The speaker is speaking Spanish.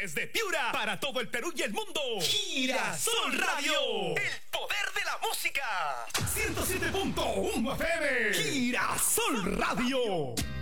Desde Piura, para todo el Perú y el mundo. Girasol Radio. El poder de la música. 107.1 FM. Girasol Radio.